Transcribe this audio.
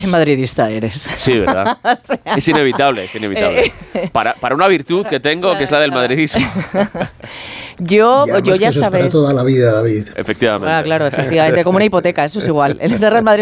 Madridista eres. Sí, ¿verdad? O sea, Es inevitable, es inevitable. Para una virtud que tengo, que es la del madridismo. yo Ya ya eso es para sabes. toda la vida, David. Efectivamente. Claro, efectivamente, como una hipoteca, eso es igual. El Real Madrid